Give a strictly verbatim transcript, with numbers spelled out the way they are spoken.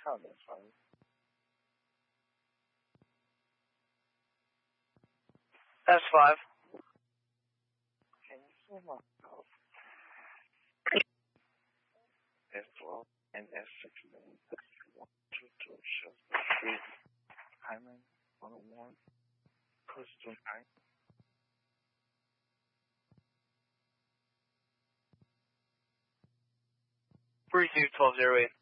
看的船。 S five. Can you see my S twelve and S sixteen. One, two, two, show three. Hyman, one, one, push to nine. Three two twelve zero eight.